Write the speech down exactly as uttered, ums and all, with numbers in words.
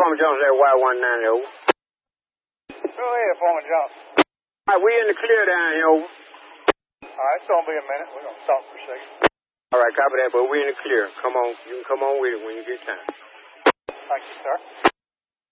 Farmer Jones at Y one ninety, over. Go ahead, Farmer Jones. All right, we in the clear down here, over. All right, it's going to be a minute. We're going to stop for a second. All right, copy that, but we in the clear. Come on, you can come on with it when you get time. Thank you, sir.